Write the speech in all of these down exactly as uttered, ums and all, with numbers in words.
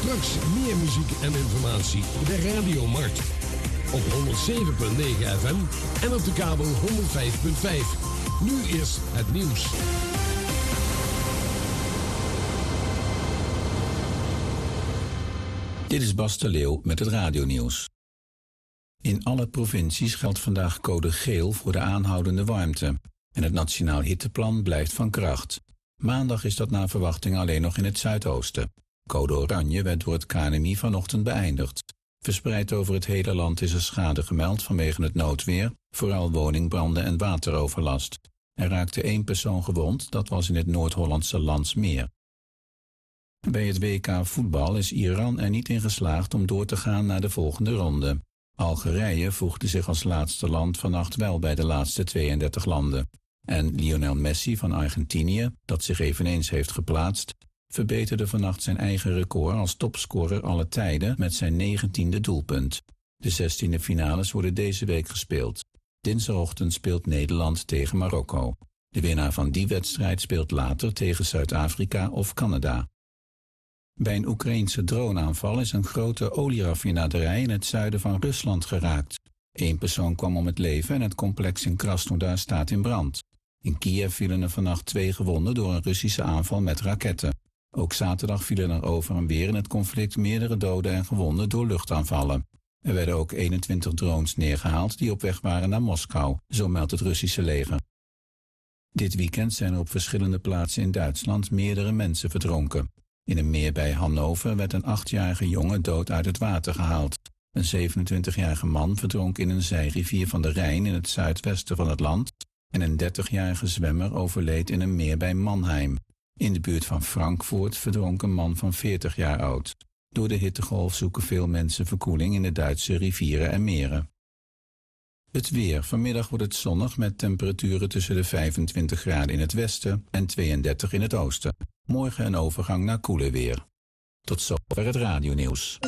Straks meer muziek en informatie bij Radio Mart. Op honderdzeven komma negen F M en op de kabel honderdvijf komma vijf. Nu is het nieuws. Dit is Bas de Leeuw met het radionieuws. In alle provincies geldt vandaag code geel voor de aanhoudende warmte. En het Nationaal Hitteplan blijft van kracht. Maandag is dat naar verwachting alleen nog in het zuidoosten. Code oranje werd door het K N M I vanochtend beëindigd. Verspreid over het hele land is er schade gemeld vanwege het noodweer, vooral woningbranden en wateroverlast. Er raakte één persoon gewond, dat was in het Noord-Hollandse Landsmeer. Bij het W K voetbal is Iran er niet in geslaagd om door te gaan naar de volgende ronde. Algerije voegde zich als laatste land vannacht wel bij de laatste tweeëndertig landen. En Lionel Messi van Argentinië, dat zich eveneens heeft geplaatst, verbeterde vannacht zijn eigen record als topscorer alle tijden met zijn negentiende doelpunt. De zestiende finales worden deze week gespeeld. Dinsdagochtend speelt Nederland tegen Marokko. De winnaar van die wedstrijd speelt later tegen Zuid-Afrika of Canada. Bij een Oekraïense droneaanval is een grote olieraffinaderij in het zuiden van Rusland geraakt. Eén persoon kwam om het leven en het complex in Krasnodar staat in brand. In Kiev vielen er vannacht twee gewonden door een Russische aanval met raketten. Ook zaterdag vielen er over en weer in het conflict meerdere doden en gewonden door luchtaanvallen. Er werden ook eenentwintig drones neergehaald die op weg waren naar Moskou, zo meldt het Russische leger. Dit weekend zijn er op verschillende plaatsen in Duitsland meerdere mensen verdronken. In een meer bij Hannover werd een achtjarige jongen dood uit het water gehaald. Een zevenentwintigjarige man verdronk in een zijrivier van de Rijn in het zuidwesten van het land en een dertigjarige zwemmer overleed in een meer bij Mannheim. In de buurt van Frankfurt verdronk een man van veertig jaar oud. Door de hittegolf zoeken veel mensen verkoeling in de Duitse rivieren en meren. Het weer. Vanmiddag wordt het zonnig met temperaturen tussen de vijfentwintig graden in het westen en tweeëndertig in het oosten. Morgen een overgang naar koeler weer. Tot zover het radionieuws.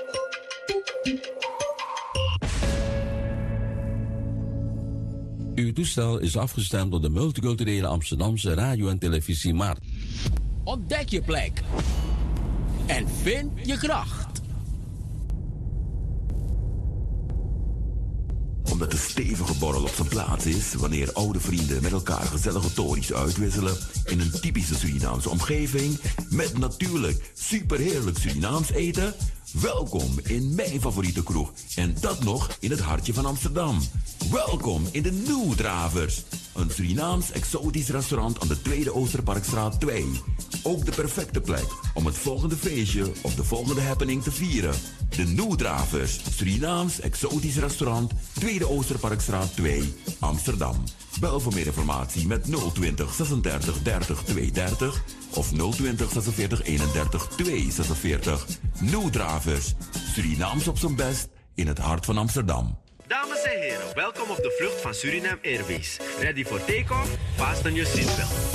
Uw toestel is afgestemd op de multiculturele Amsterdamse radio- en televisiemarkt. Ontdek je plek en vind je kracht. Omdat de stevige borrel op zijn plaats is wanneer oude vrienden met elkaar gezellige tories uitwisselen in een typische Surinaamse omgeving met natuurlijk superheerlijk Surinaams eten. Welkom in mijn favoriete kroeg en dat nog in het hartje van Amsterdam. Welkom in de Nieuwdravers, een Surinaams exotisch restaurant aan de Tweede Oosterparkstraat twee. Ook de perfecte plek om het volgende feestje of de volgende happening te vieren. De Nieuwdravers, Surinaams exotisch restaurant, Tweede Oosterparkstraat twee, Amsterdam. Bel voor meer informatie met nul twintig zesendertig dertig tweehonderddertig of nul twintig zesenveertig eenendertig tweehonderdzesenveertig. Nieuwdravers, Surinaams op zijn best in het hart van Amsterdam. Dames en heren, welkom op de vlucht van Suriname Airways. Ready for take-off? Fasten your seatbelt.